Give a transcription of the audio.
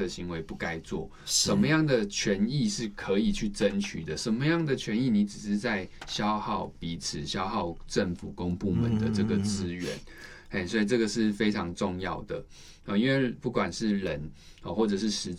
的行为不该做，什么样的权益是可以去争取的，什么样的权益你只是在消耗彼此、消耗政府公部门的这个资源。所以这个是非常重要的。因为不管是人或者是实